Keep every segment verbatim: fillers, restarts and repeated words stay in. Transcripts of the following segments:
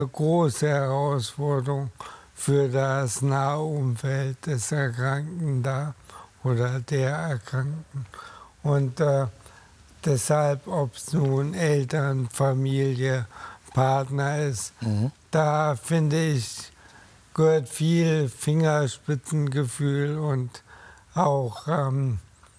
große Herausforderung für das nahe Umfeld des Erkrankten da oder der Erkrankten. Und äh, deshalb, ob es nun Eltern, Familie, Partner ist, mhm. da finde ich, gehört viel Fingerspitzengefühl und auch ähm,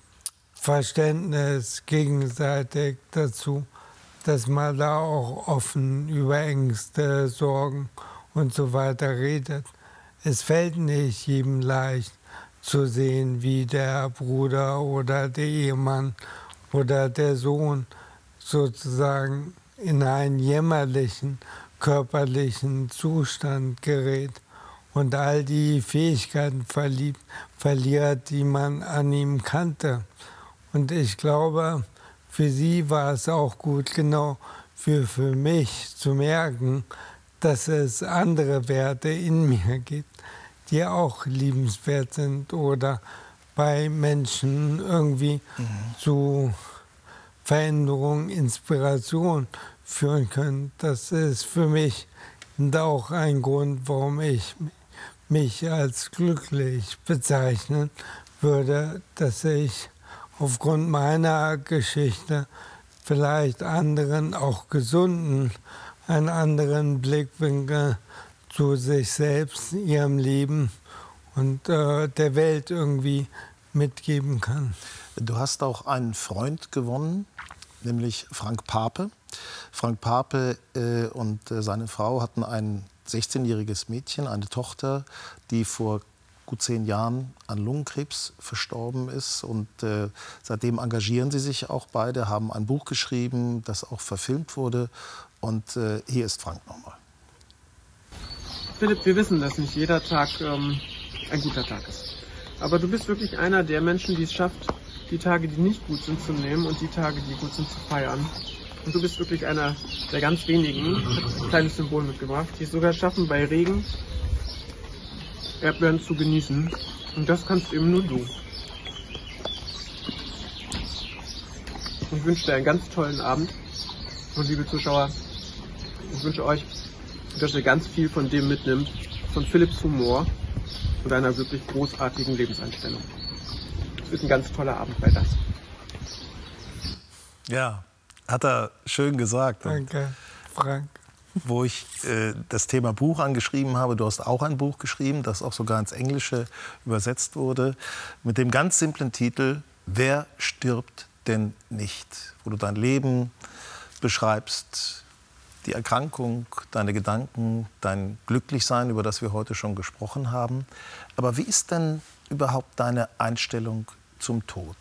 Verständnis gegenseitig dazu, dass man da auch offen über Ängste, Sorgen und so weiter redet. Es fällt nicht jedem leicht zu sehen, wie der Bruder oder der Ehemann oder der Sohn sozusagen in einen jämmerlichen körperlichen Zustand gerät und all die Fähigkeiten verliert, verliert, die man an ihm kannte. Und ich glaube, für sie war es auch gut, genau für, für mich zu merken, dass es andere Werte in mir gibt, die auch liebenswert sind oder bei Menschen irgendwie mhm. zu Veränderung, Inspiration führen können. Das ist für mich auch ein Grund, warum ich mich als glücklich bezeichnen würde, dass ich aufgrund meiner Geschichte vielleicht anderen, auch Gesunden, einen anderen Blickwinkel zu sich selbst, ihrem Leben und äh, der Welt irgendwie mitgeben kann. Du hast auch einen Freund gewonnen, nämlich Frank Pape. Frank Pape äh, und äh, seine Frau hatten ein sechzehnjähriges Mädchen, eine Tochter, die vor gut zehn Jahren an Lungenkrebs verstorben ist. Und äh, seitdem engagieren sie sich auch beide, haben ein Buch geschrieben, das auch verfilmt wurde. Und äh, hier ist Frank nochmal. Philipp, wir wissen, dass nicht jeder Tag ähm, ein guter Tag ist. Aber du bist wirklich einer der Menschen, die es schafft, die Tage, die nicht gut sind, zu nehmen und die Tage, die gut sind, zu feiern. Und du bist wirklich einer der ganz wenigen, ich habe ein kleines Symbol mitgebracht, die es sogar schaffen, bei Regen Erdbeeren zu genießen. Und das kannst eben nur du. Und ich wünsche dir einen ganz tollen Abend. Und liebe Zuschauer, ich wünsche euch, dass ihr ganz viel von dem mitnimmt, von Philipps Humor und einer wirklich großartigen Lebenseinstellung. Es wird ein ganz toller Abend bei das. Ja, hat er schön gesagt. Danke, Frank. Wo ich äh, das Thema Buch angeschrieben habe, du hast auch ein Buch geschrieben, das auch sogar ins Englische übersetzt wurde, mit dem ganz simplen Titel Wer stirbt denn nicht? Wo du dein Leben beschreibst, die Erkrankung, deine Gedanken, dein Glücklichsein, über das wir heute schon gesprochen haben. Aber wie ist denn überhaupt deine Einstellung zum Tod?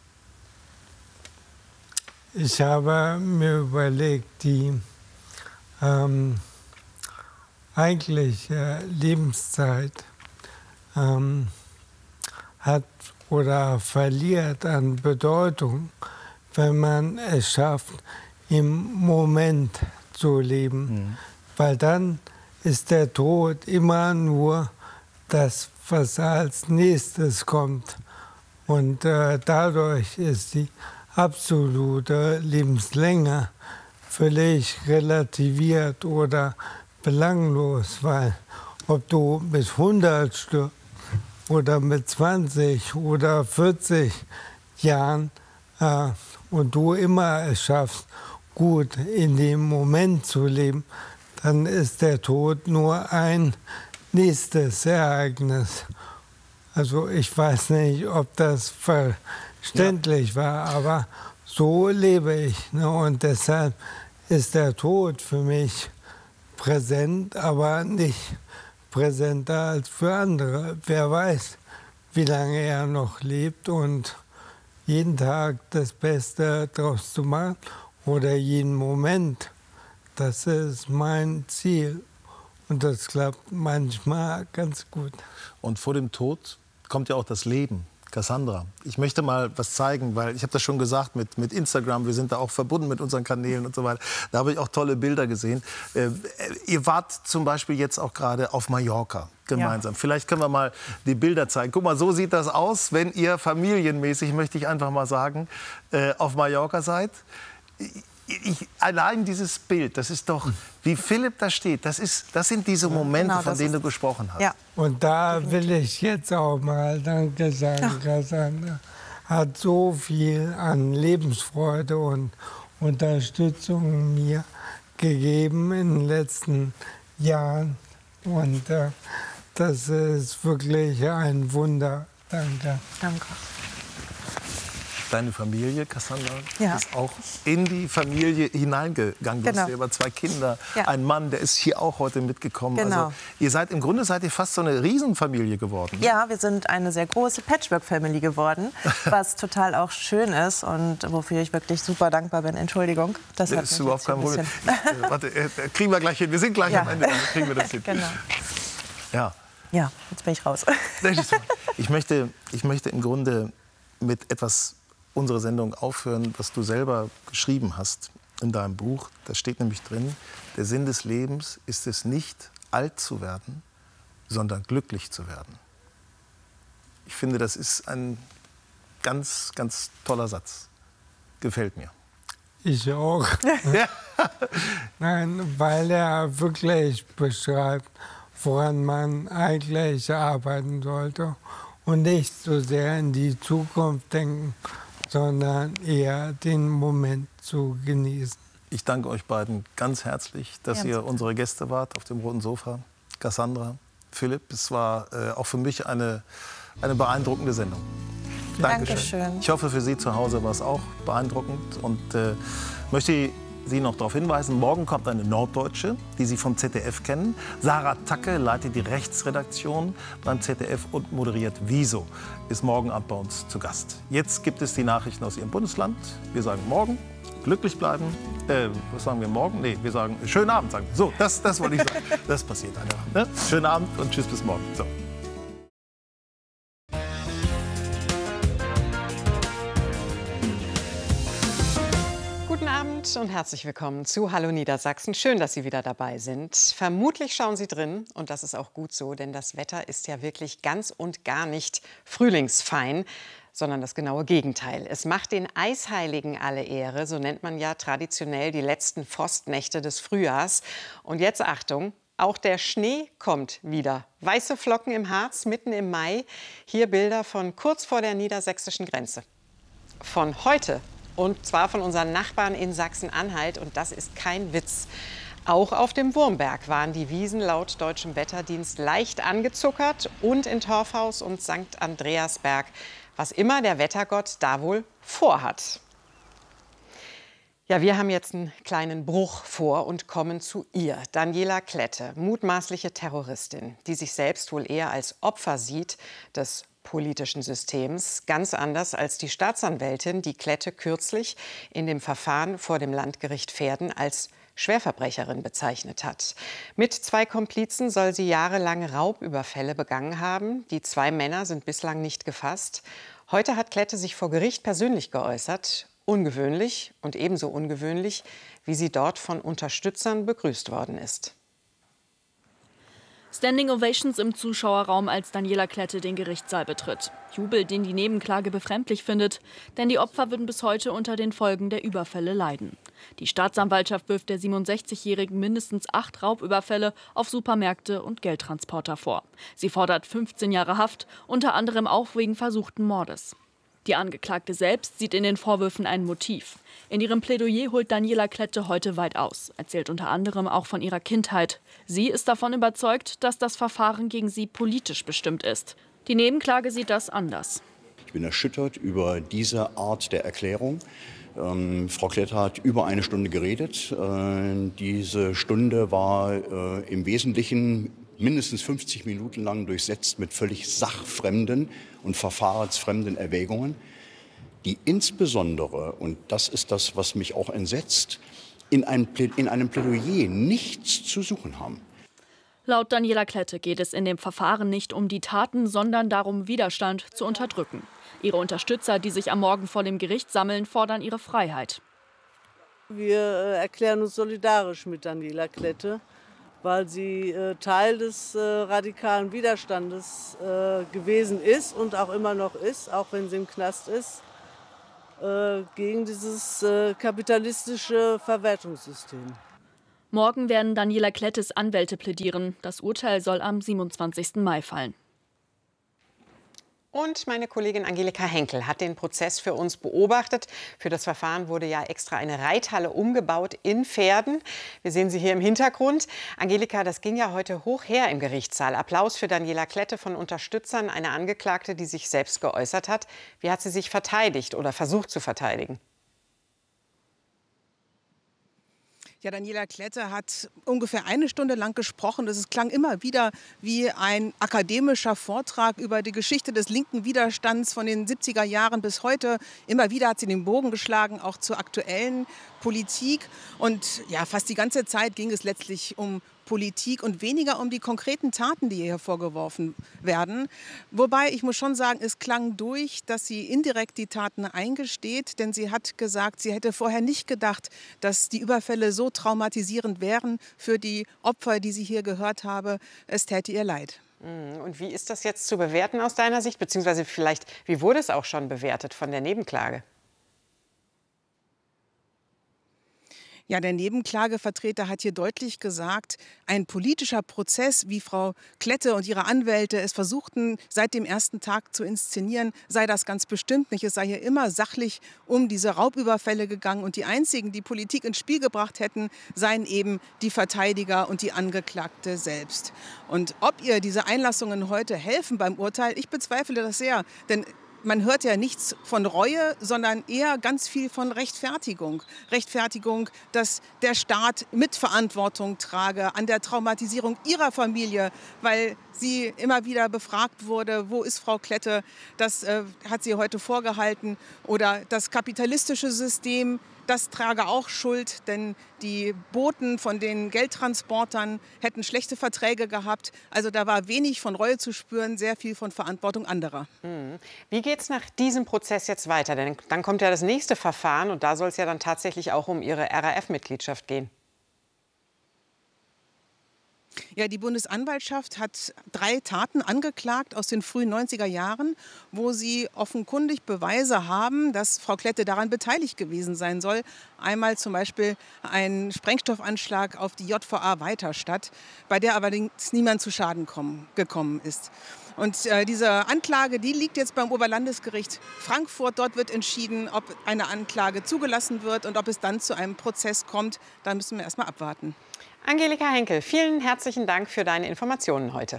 Ich habe mir überlegt, die ähm, eigentliche Lebenszeit ähm, hat oder verliert an Bedeutung, wenn man es schafft, im Moment zu leben. Mhm. Weil dann ist der Tod immer nur das, was als nächstes kommt. Und äh, dadurch ist die absolute Lebenslänge völlig relativiert oder belanglos, weil ob du mit hundert stirbst oder mit zwanzig oder vierzig Jahren äh, und du immer es schaffst, gut in dem Moment zu leben, dann ist der Tod nur ein nächstes Ereignis. Also ich weiß nicht, ob das verständlich ja. war, aber so lebe ich. Ne? Und deshalb ist der Tod für mich präsent, aber nicht präsenter als für andere. Wer weiß, wie lange er noch lebt und jeden Tag das Beste daraus zu machen oder jeden Moment, das ist mein Ziel. Und das klappt manchmal ganz gut. Und vor dem Tod kommt ja auch das Leben. Cassandra, ich möchte mal was zeigen, weil ich habe das schon gesagt mit, mit Instagram, wir sind da auch verbunden mit unseren Kanälen und so weiter. Da habe ich auch tolle Bilder gesehen. Äh, ihr wart zum Beispiel jetzt auch gerade auf Mallorca gemeinsam. Ja. Vielleicht können wir mal die Bilder zeigen. Guck mal, so sieht das aus, wenn ihr familienmäßig, möchte ich einfach mal sagen, äh, auf Mallorca seid. ich, allein dieses Bild, das ist doch, wie Philipp da steht, das, ist, das sind diese Momente, genau, von denen du gesprochen hast. Ja. Und da will ich jetzt auch mal Danke sagen, Cassandra. Hat so viel an Lebensfreude und Unterstützung mir gegeben in den letzten Jahren. Und äh, das ist wirklich ein Wunder. Danke. Danke. Deine Familie, Cassandra, Ja. ist auch in die Familie hineingegangen. Du Genau. hast selber zwei Kinder, Ja. ein Mann, der ist hier auch heute mitgekommen. Genau. Also, ihr seid im Grunde seid ihr fast so eine Riesenfamilie geworden. Ne? Ja, wir sind eine sehr große Patchwork-Family geworden, was total auch schön ist und wofür ich wirklich super dankbar bin. Entschuldigung, das hat Das ist mich überhaupt jetzt kein ein Problem. bisschen- Äh, Warte, äh, kriegen wir gleich hin. Wir sind gleich Ja. am Ende, dann kriegen wir das hin. Genau. Ja. Ja, jetzt bin ich raus. Ich möchte, ich möchte im Grunde mit etwas unsere Sendung aufhören, was du selber geschrieben hast in deinem Buch. Da steht nämlich drin, der Sinn des Lebens ist es nicht, alt zu werden, sondern glücklich zu werden. Ich finde, das ist ein ganz, ganz toller Satz. Gefällt mir. Ich auch. Nein, weil er wirklich beschreibt, woran man eigentlich arbeiten sollte und nicht so sehr in die Zukunft denken, sondern eher den Moment zu genießen. Ich danke euch beiden ganz herzlich, dass Ja, ihr unsere Gäste wart auf dem roten Sofa. Cassandra, Philipp, es war äh, auch für mich eine, eine beeindruckende Sendung. Dankeschön. Ich hoffe, für Sie zu Hause war es auch beeindruckend und äh, möchte Sie noch darauf hinweisen, morgen kommt eine Norddeutsche, die Sie vom Z D F kennen. Sarah Tacke leitet die Rechtsredaktion beim Z D F und moderiert Wieso, ist morgen Abend bei uns zu Gast. Jetzt gibt es die Nachrichten aus Ihrem Bundesland. Wir sagen morgen, glücklich bleiben. Äh, was sagen wir morgen? Nee, wir sagen schönen Abend. Sagen wir. So, das, das wollte ich sagen. Das passiert einfach. Ne? Schönen Abend und tschüss bis morgen. So. Guten Abend und herzlich willkommen zu Hallo Niedersachsen. Schön, dass Sie wieder dabei sind. Vermutlich schauen Sie drin und das ist auch gut so, denn das Wetter ist ja wirklich ganz und gar nicht frühlingsfein, sondern das genaue Gegenteil. Es macht den Eisheiligen alle Ehre, so nennt man ja traditionell die letzten Frostnächte des Frühjahrs. Und jetzt Achtung, auch der Schnee kommt wieder. Weiße Flocken im Harz mitten im Mai. Hier Bilder von kurz vor der niedersächsischen Grenze. Von heute. Und zwar von unseren Nachbarn in Sachsen-Anhalt. Und das ist kein Witz. Auch auf dem Wurmberg waren die Wiesen laut deutschem Wetterdienst leicht angezuckert. Und in Torfhaus und Sankt Andreasberg. Was immer der Wettergott da wohl vorhat. Ja, wir haben jetzt einen kleinen Bruch vor und kommen zu ihr. Daniela Klette, mutmaßliche Terroristin, die sich selbst wohl eher als Opfer sieht des politischen Systems, ganz anders als die Staatsanwältin, die Klette kürzlich in dem Verfahren vor dem Landgericht Verden als Schwerverbrecherin bezeichnet hat. Mit zwei Komplizen soll sie jahrelang Raubüberfälle begangen haben. Die zwei Männer sind bislang nicht gefasst. Heute hat Klette sich vor Gericht persönlich geäußert. Ungewöhnlich und ebenso ungewöhnlich, wie sie dort von Unterstützern begrüßt worden ist. Standing Ovations im Zuschauerraum, als Daniela Klette den Gerichtssaal betritt. Jubel, den die Nebenklage befremdlich findet, denn die Opfer würden bis heute unter den Folgen der Überfälle leiden. Die Staatsanwaltschaft wirft der siebenundsechzigjährigen mindestens acht Raubüberfälle auf Supermärkte und Geldtransporter vor. Sie fordert fünfzehn Jahre Haft, unter anderem auch wegen versuchten Mordes. Die Angeklagte selbst sieht in den Vorwürfen ein Motiv. In ihrem Plädoyer holt Daniela Klette heute weit aus, erzählt unter anderem auch von ihrer Kindheit. Sie ist davon überzeugt, dass das Verfahren gegen sie politisch bestimmt ist. Die Nebenklage sieht das anders. Ich bin erschüttert über diese Art der Erklärung. Ähm, Frau Klette hat über eine Stunde geredet. Äh, diese Stunde war äh, im Wesentlichen mindestens fünfzig Minuten lang durchsetzt mit völlig sachfremden und verfahrensfremden Erwägungen, die insbesondere, und das ist das, was mich auch entsetzt, in einem, in einem Plädoyer nichts zu suchen haben. Laut Daniela Klette geht es in dem Verfahren nicht um die Taten, sondern darum, Widerstand zu unterdrücken. Ihre Unterstützer, die sich am Morgen vor dem Gericht sammeln, fordern ihre Freiheit. Wir erklären uns solidarisch mit Daniela Klette, weil sie äh, Teil des äh, radikalen Widerstandes äh, gewesen ist und auch immer noch ist, auch wenn sie im Knast ist. äh, gegen dieses äh, kapitalistische Verwertungssystem. Morgen werden Daniela Klettes Anwälte plädieren. Das Urteil soll am siebenundzwanzigsten Mai fallen. Und meine Kollegin Angelika Henkel hat den Prozess für uns beobachtet. Für das Verfahren wurde ja extra eine Reithalle umgebaut in Pferden. Wir sehen sie hier im Hintergrund. Angelika, das ging ja heute hoch her im Gerichtssaal. Applaus für Daniela Klette von Unterstützern, eine Angeklagte, die sich selbst geäußert hat. Wie hat sie sich verteidigt oder versucht zu verteidigen? Ja, Daniela Klette hat ungefähr eine Stunde lang gesprochen. Es klang immer wieder wie ein akademischer Vortrag über die Geschichte des linken Widerstands von den siebziger Jahren bis heute. Immer wieder hat sie den Bogen geschlagen, auch zur aktuellen Politik. Und ja, fast die ganze Zeit ging es letztlich um Politik und weniger um die konkreten Taten, die ihr vorgeworfen werden. Wobei, ich muss schon sagen, es klang durch, dass sie indirekt die Taten eingesteht, denn sie hat gesagt, sie hätte vorher nicht gedacht, dass die Überfälle so traumatisierend wären für die Opfer, die sie hier gehört habe. Es täte ihr leid. Und wie ist das jetzt zu bewerten aus deiner Sicht? Beziehungsweise vielleicht, wie wurde es auch schon bewertet von der Nebenklage? Ja, der Nebenklagevertreter hat hier deutlich gesagt, ein politischer Prozess, wie Frau Klette und ihre Anwälte es versuchten, seit dem ersten Tag zu inszenieren, sei das ganz bestimmt nicht. Es sei hier immer sachlich um diese Raubüberfälle gegangen. Und die einzigen, die Politik ins Spiel gebracht hätten, seien eben die Verteidiger und die Angeklagte selbst. Und ob ihr diese Einlassungen heute helfen beim Urteil, ich bezweifle das sehr. Denn man hört ja nichts von Reue, sondern eher ganz viel von Rechtfertigung. Rechtfertigung, dass der Staat Mitverantwortung trage an der Traumatisierung ihrer Familie, weil sie immer wieder befragt wurde, wo ist Frau Klette? Das äh, hat sie heute vorgehalten. Oder das kapitalistische System, das trage auch Schuld, denn die Boten von den Geldtransportern hätten schlechte Verträge gehabt. Also da war wenig von Reue zu spüren, sehr viel von Verantwortung anderer. Hm. Wie geht es nach diesem Prozess jetzt weiter? Denn dann kommt ja das nächste Verfahren und da soll es ja dann tatsächlich auch um Ihre R A F-Mitgliedschaft gehen. Ja, die Bundesanwaltschaft hat drei Taten angeklagt aus den frühen neunziger Jahren, wo sie offenkundig Beweise haben, dass Frau Klette daran beteiligt gewesen sein soll. Einmal zum Beispiel ein Sprengstoffanschlag auf die J V A Weiterstadt, bei der allerdings niemand zu Schaden kommen, gekommen ist. Und äh, diese Anklage, die liegt jetzt beim Oberlandesgericht Frankfurt. Dort wird entschieden, ob eine Anklage zugelassen wird und ob es dann zu einem Prozess kommt. Da müssen wir erst mal abwarten. Angelika Henkel, vielen herzlichen Dank für deine Informationen heute.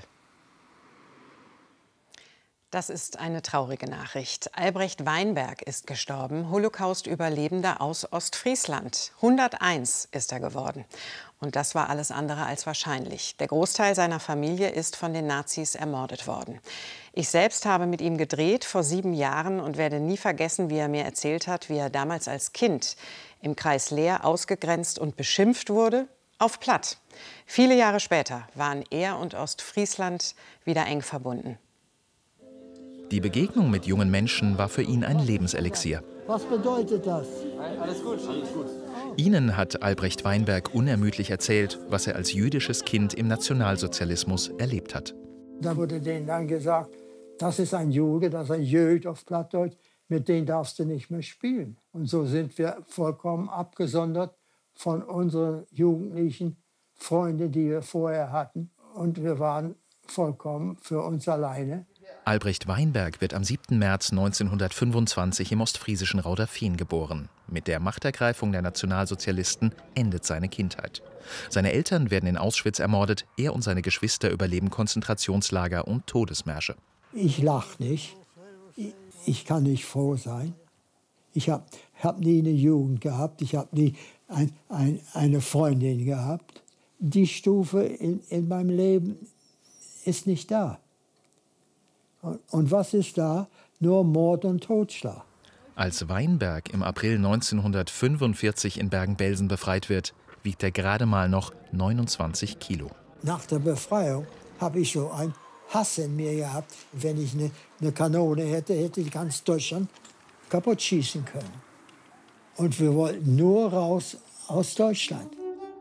Das ist eine traurige Nachricht. Albrecht Weinberg ist gestorben, Holocaust-Überlebender aus Ostfriesland. hunderteins ist er geworden. Und das war alles andere als wahrscheinlich. Der Großteil seiner Familie ist von den Nazis ermordet worden. Ich selbst habe mit ihm gedreht vor sieben Jahren und werde nie vergessen, wie er mir erzählt hat, wie er damals als Kind im Kreis Leer ausgegrenzt und beschimpft wurde. Auf Platt. Viele Jahre später waren er und Ostfriesland wieder eng verbunden. Die Begegnung mit jungen Menschen war für ihn ein Lebenselixier. Was bedeutet das? Alles gut, alles gut. Ihnen hat Albrecht Weinberg unermüdlich erzählt, was er als jüdisches Kind im Nationalsozialismus erlebt hat. Da wurde denen dann gesagt, das ist ein Jude, das ist ein Jöd auf Plattdeutsch, mit denen darfst du nicht mehr spielen. Und so sind wir vollkommen abgesondert von unseren jugendlichen Freunden, die wir vorher hatten. Und wir waren vollkommen für uns alleine. Albrecht Weinberg wird am siebten März neunzehnhundertfünfundzwanzig im ostfriesischen Rauderfehn geboren. Mit der Machtergreifung der Nationalsozialisten endet seine Kindheit. Seine Eltern werden in Auschwitz ermordet, er und seine Geschwister überleben Konzentrationslager und Todesmärsche. Ich lache nicht, ich, ich kann nicht froh sein. Ich habe hab nie eine Jugend gehabt, ich habe nie ein, ein, eine Freundin gehabt. Die Stufe in, in meinem Leben ist nicht da. Und, und was ist da? Nur Mord und Totschlag. Als Weinberg im April neunzehnhundertfünfundvierzig in Bergen-Belsen befreit wird, wiegt er gerade mal noch neunundzwanzig Kilo. Nach der Befreiung habe ich so einen Hass in mir gehabt. Wenn ich eine, eine Kanone hätte, hätte ich ganz Deutschland kaputt schießen können. Und wir wollten nur raus aus Deutschland.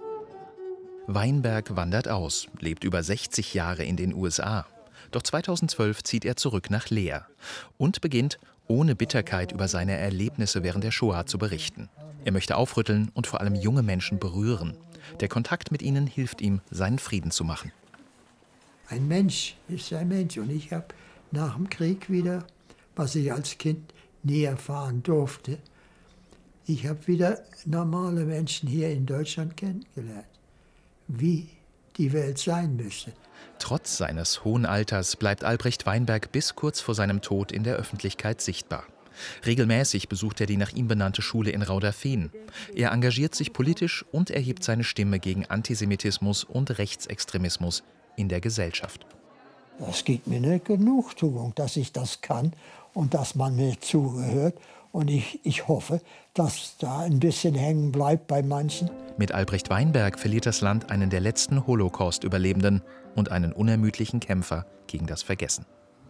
Weinberg wandert aus, lebt über sechzig Jahre in den U S A. Doch zweitausendzwölf zieht er zurück nach Leer und beginnt, ohne Bitterkeit über seine Erlebnisse während der Shoah zu berichten. Er möchte aufrütteln und vor allem junge Menschen berühren. Der Kontakt mit ihnen hilft ihm, seinen Frieden zu machen. Ein Mensch ist ein Mensch. Und ich habe nach dem Krieg wieder, was ich als Kind nie erfahren durfte, ich habe wieder normale Menschen hier in Deutschland kennengelernt, wie die Welt sein müsste. Trotz seines hohen Alters bleibt Albrecht Weinberg bis kurz vor seinem Tod in der Öffentlichkeit sichtbar. Regelmäßig besucht er die nach ihm benannte Schule in Rauderfehn. Er engagiert sich politisch und erhebt seine Stimme gegen Antisemitismus und Rechtsextremismus in der Gesellschaft. Das gibt mir eine Genugtuung, dass ich das kann und dass man mir zugehört. Und ich, ich hoffe, dass da ein bisschen hängen bleibt bei manchen. Mit Albrecht Weinberg verliert das Land einen der letzten Holocaust-Überlebenden und einen unermüdlichen Kämpfer gegen das Vergessen.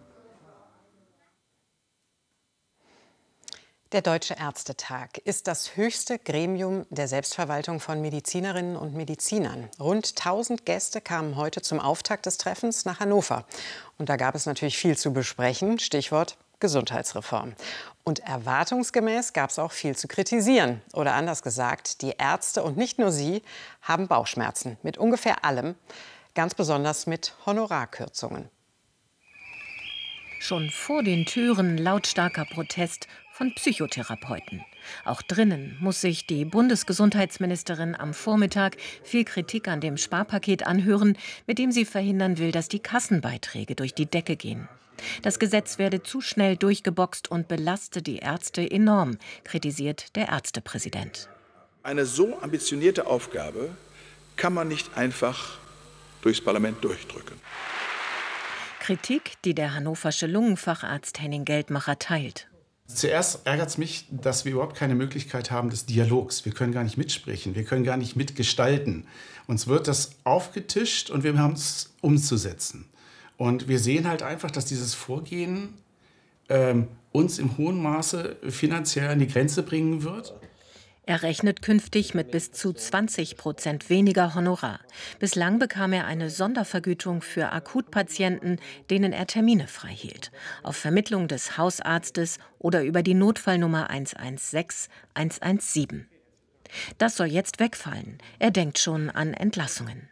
Der Deutsche Ärztetag ist das höchste Gremium der Selbstverwaltung von Medizinerinnen und Medizinern. Rund tausend Gäste kamen heute zum Auftakt des Treffens nach Hannover. Und da gab es natürlich viel zu besprechen, Stichwort Gesundheitsreform. Und erwartungsgemäß gab es auch viel zu kritisieren. Oder anders gesagt, die Ärzte und nicht nur sie haben Bauchschmerzen mit ungefähr allem, ganz besonders mit Honorarkürzungen. Schon vor den Türen lautstarker Protest von Psychotherapeuten. Auch drinnen muss sich die Bundesgesundheitsministerin am Vormittag viel Kritik an dem Sparpaket anhören, mit dem sie verhindern will, dass die Kassenbeiträge durch die Decke gehen. Das Gesetz werde zu schnell durchgeboxt und belaste die Ärzte enorm, kritisiert der Ärztepräsident. Eine so ambitionierte Aufgabe kann man nicht einfach durchs Parlament durchdrücken. Kritik, die der hannoversche Lungenfacharzt Henning Geldmacher teilt. Zuerst ärgert es mich, dass wir überhaupt keine Möglichkeit haben des Dialogs. Wir können gar nicht mitsprechen, wir können gar nicht mitgestalten. Uns wird das aufgetischt und wir haben es umzusetzen. Und wir sehen halt einfach, dass dieses Vorgehen ähm, uns im hohen Maße finanziell an die Grenze bringen wird. Er rechnet künftig mit bis zu zwanzig Prozent weniger Honorar. Bislang bekam er eine Sondervergütung für Akutpatienten, denen er Termine freihielt. Auf Vermittlung des Hausarztes oder über die Notfallnummer eins eins sechs eins eins sieben. Das soll jetzt wegfallen. Er denkt schon an Entlassungen.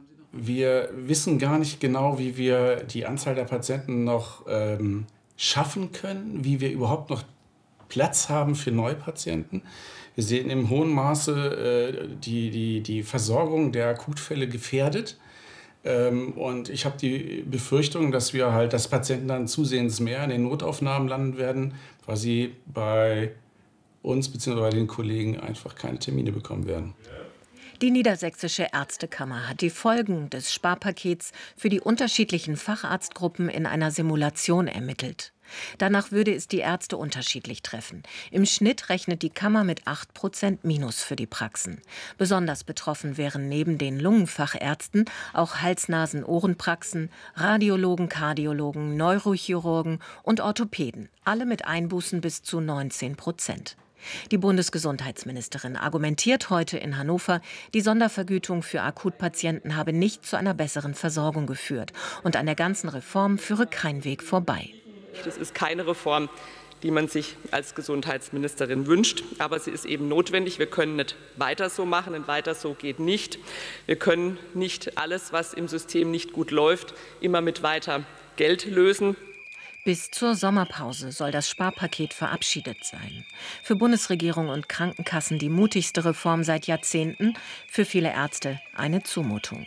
Wir wissen gar nicht genau, wie wir die Anzahl der Patienten noch ähm, schaffen können, wie wir überhaupt noch Platz haben für Neupatienten. Wir sehen im hohen Maße äh, die, die, die Versorgung der Akutfälle gefährdet. Ähm, und ich habe die Befürchtung, dass wir halt, dass Patienten dann zusehends mehr in den Notaufnahmen landen werden, weil sie bei uns bzw. bei den Kollegen einfach keine Termine bekommen werden. Die Niedersächsische Ärztekammer hat die Folgen des Sparpakets für die unterschiedlichen Facharztgruppen in einer Simulation ermittelt. Danach würde es die Ärzte unterschiedlich treffen. Im Schnitt rechnet die Kammer mit acht Prozent Minus für die Praxen. Besonders betroffen wären neben den Lungenfachärzten auch Hals-Nasen-Ohrenpraxen, Radiologen, Kardiologen, Neurochirurgen und Orthopäden. Alle mit Einbußen bis zu neunzehn Prozent. Die Bundesgesundheitsministerin argumentiert heute in Hannover, die Sondervergütung für Akutpatienten habe nicht zu einer besseren Versorgung geführt. Und an der ganzen Reform führe kein Weg vorbei. Das ist keine Reform, die man sich als Gesundheitsministerin wünscht. Aber sie ist eben notwendig. Wir können nicht weiter so machen, und weiter so geht nicht. Wir können nicht alles, was im System nicht gut läuft, immer mit weiter Geld lösen. Bis zur Sommerpause soll das Sparpaket verabschiedet sein. Für Bundesregierung und Krankenkassen die mutigste Reform seit Jahrzehnten, für viele Ärzte eine Zumutung.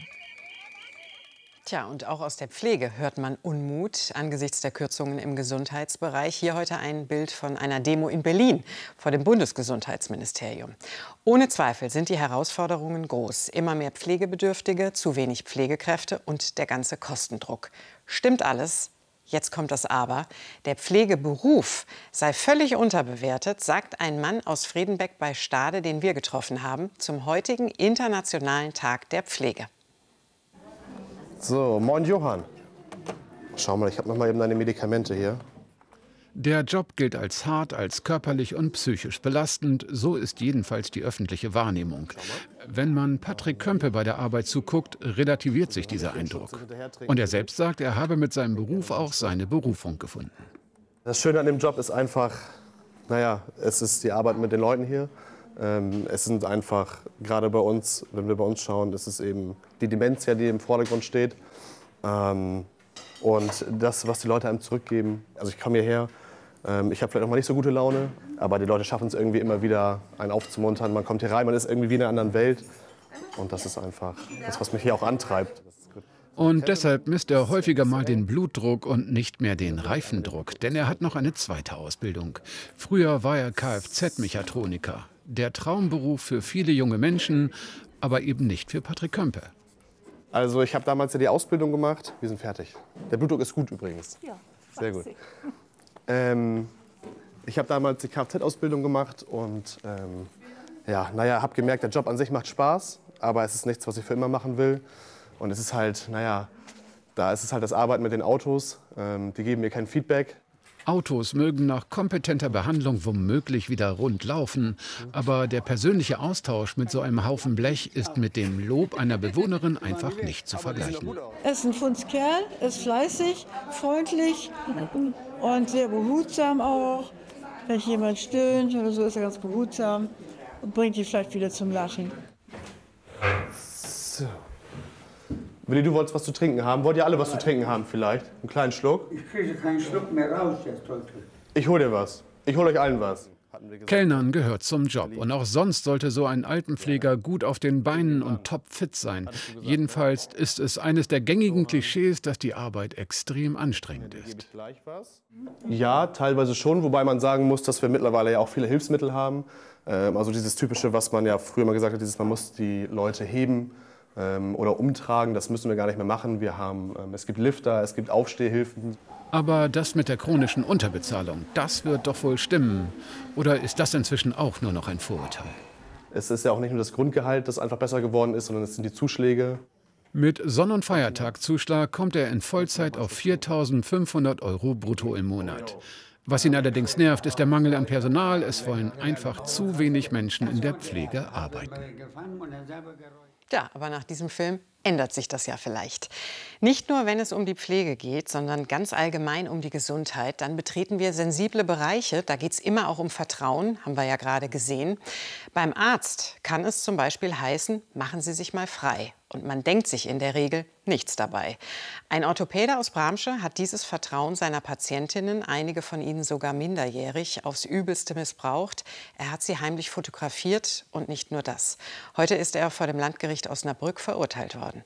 Tja, und auch aus der Pflege hört man Unmut angesichts der Kürzungen im Gesundheitsbereich. Hier heute ein Bild von einer Demo in Berlin vor dem Bundesgesundheitsministerium. Ohne Zweifel sind die Herausforderungen groß. Immer mehr Pflegebedürftige, zu wenig Pflegekräfte und der ganze Kostendruck. Stimmt alles? Jetzt kommt das Aber. Der Pflegeberuf sei völlig unterbewertet, sagt ein Mann aus Fredenbeck bei Stade, den wir getroffen haben, zum heutigen Internationalen Tag der Pflege. So, moin Johann. Schau mal, ich habe noch mal eben deine Medikamente hier. Der Job gilt als hart, als körperlich und psychisch belastend. So ist jedenfalls die öffentliche Wahrnehmung. Wenn man Patrick Kömpe bei der Arbeit zuguckt, relativiert sich dieser Eindruck. Und er selbst sagt, er habe mit seinem Beruf auch seine Berufung gefunden. Das Schöne an dem Job ist einfach, naja, es ist die Arbeit mit den Leuten hier. Ähm, es sind einfach, gerade bei uns, wenn wir bei uns schauen, ist es eben die Dementia, die im Vordergrund steht. Ähm, und das, was die Leute einem zurückgeben. Also ich komme hierher, ähm, ich habe vielleicht auch mal nicht so gute Laune, aber die Leute schaffen es irgendwie immer wieder, einen aufzumuntern. Man kommt hier rein, man ist irgendwie wie in einer anderen Welt. Und das ist einfach das, was mich hier auch antreibt. Und deshalb misst er häufiger mal den Blutdruck und nicht mehr den Reifendruck, denn er hat noch eine zweite Ausbildung. Früher war er Kfz-Mechatroniker. Der Traumberuf für viele junge Menschen, aber eben nicht für Patrick Kömpe. Also ich habe damals ja die Ausbildung gemacht. Wir sind fertig. Der Blutdruck ist gut übrigens. Ja, sehr gut. Ähm, ich habe damals die Kfz-Ausbildung gemacht und ähm, ja, naja, habe gemerkt, der Job an sich macht Spaß, aber es ist nichts, was ich für immer machen will. Und es ist halt, naja, da ist es halt das Arbeiten mit den Autos. Ähm, die geben mir kein Feedback. Autos mögen nach kompetenter Behandlung womöglich wieder rund laufen. Aber der persönliche Austausch mit so einem Haufen Blech ist mit dem Lob einer Bewohnerin einfach nicht zu vergleichen. Er ist ein Fundskerl, ist fleißig, freundlich und sehr behutsam auch. Wenn jemand stöhnt oder so, ist er ganz behutsam und bringt die vielleicht wieder zum Lachen. So. Willi, du wolltest was zu trinken haben. Wollt ihr alle was zu trinken haben vielleicht? Einen kleinen Schluck? Ich kriege keinen Schluck mehr raus jetzt heute. Ich hol dir was. Ich hol euch allen was. Kellnern gehört zum Job. Und auch sonst sollte so ein Altenpfleger gut auf den Beinen und topfit sein. Jedenfalls ist es eines der gängigen Klischees, dass die Arbeit extrem anstrengend ist. Ja, teilweise schon. Wobei man sagen muss, dass wir mittlerweile ja auch viele Hilfsmittel haben. Also dieses Typische, was man ja früher mal gesagt hat, dieses, man muss die Leute heben oder umtragen, das müssen wir gar nicht mehr machen. Wir haben, es gibt Lifter, es gibt Aufstehhilfen. Aber das mit der chronischen Unterbezahlung, das wird doch wohl stimmen. Oder ist das inzwischen auch nur noch ein Vorurteil? Es ist ja auch nicht nur das Grundgehalt, das einfach besser geworden ist, sondern es sind die Zuschläge. Mit Sonn- und Feiertagzuschlag kommt er in Vollzeit auf viertausendfünfhundert Euro brutto im Monat. Was ihn allerdings nervt, ist der Mangel an Personal. Es wollen einfach zu wenig Menschen in der Pflege arbeiten. Ja, aber nach diesem Film ändert sich das ja vielleicht. Nicht nur, wenn es um die Pflege geht, sondern ganz allgemein um die Gesundheit. Dann betreten wir sensible Bereiche. Da geht es immer auch um Vertrauen, haben wir ja gerade gesehen. Beim Arzt kann es zum Beispiel heißen, machen Sie sich mal frei. Und man denkt sich in der Regel nichts dabei. Ein Orthopäde aus Bramsche hat dieses Vertrauen seiner Patientinnen, einige von ihnen sogar minderjährig, aufs Übelste missbraucht. Er hat sie heimlich fotografiert und nicht nur das. Heute ist er vor dem Landgericht Osnabrück verurteilt worden.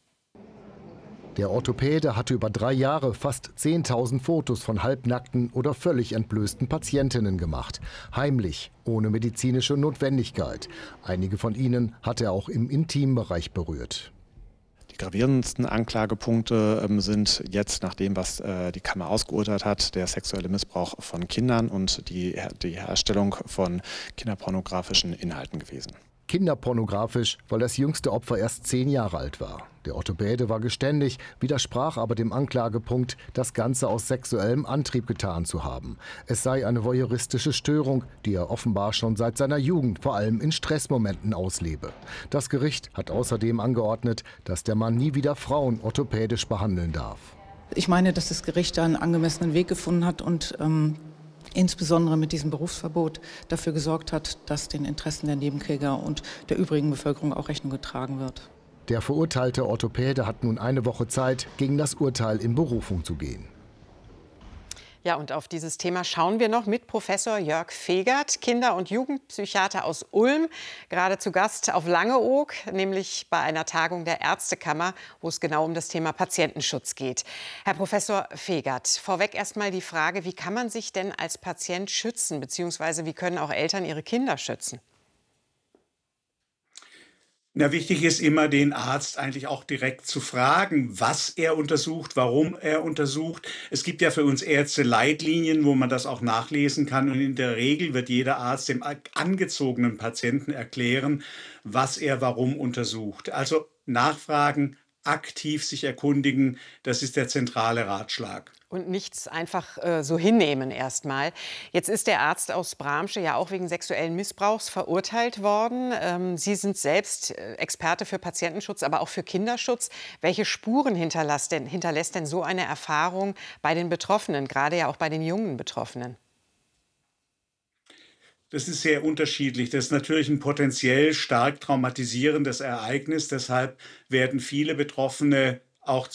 Der Orthopäde hatte über drei Jahre fast zehntausend Fotos von halbnackten oder völlig entblößten Patientinnen gemacht. Heimlich, ohne medizinische Notwendigkeit. Einige von ihnen hat er auch im Intimbereich berührt. Die gravierendsten Anklagepunkte ähm, sind jetzt, nach dem, was äh, die Kammer ausgeurteilt hat, der sexuelle Missbrauch von Kindern und die, die Herstellung von kinderpornografischen Inhalten gewesen. Kinderpornografisch, weil das jüngste Opfer erst zehn Jahre alt war. Der Orthopäde war geständig, widersprach aber dem Anklagepunkt, das Ganze aus sexuellem Antrieb getan zu haben. Es sei eine voyeuristische Störung, die er offenbar schon seit seiner Jugend vor allem in Stressmomenten auslebe. Das Gericht hat außerdem angeordnet, dass der Mann nie wieder Frauen orthopädisch behandeln darf. Ich meine, dass das Gericht da einen angemessenen Weg gefunden hat und ähm insbesondere mit diesem Berufsverbot dafür gesorgt hat, dass den Interessen der Nebenkläger und der übrigen Bevölkerung auch Rechnung getragen wird. Der verurteilte Orthopäde hat nun eine Woche Zeit, gegen das Urteil in Berufung zu gehen. Ja, und auf dieses Thema schauen wir noch mit Professor Jörg Fegert, Kinder- und Jugendpsychiater aus Ulm, gerade zu Gast auf Langeoog, nämlich bei einer Tagung der Ärztekammer, wo es genau um das Thema Patientenschutz geht. Herr Professor Fegert, vorweg erst mal die Frage, wie kann man sich denn als Patient schützen, beziehungsweise wie können auch Eltern ihre Kinder schützen? Na, wichtig ist immer, den Arzt eigentlich auch direkt zu fragen, was er untersucht, warum er untersucht. Es gibt ja für uns Ärzte Leitlinien, wo man das auch nachlesen kann. Und in der Regel wird jeder Arzt dem angezogenen Patienten erklären, was er warum untersucht. Also nachfragen, aktiv sich erkundigen. Das ist der zentrale Ratschlag. Und nichts einfach äh, so hinnehmen erstmal. Jetzt ist der Arzt aus Bramsche ja auch wegen sexuellen Missbrauchs verurteilt worden. Ähm, Sie sind selbst äh, Experte für Patientenschutz, aber auch für Kinderschutz. Welche Spuren hinterlässt denn, hinterlässt denn so eine Erfahrung bei den Betroffenen, gerade ja auch bei den jungen Betroffenen? Das ist sehr unterschiedlich. Das ist natürlich ein potenziell stark traumatisierendes Ereignis. Deshalb werden viele Betroffene auch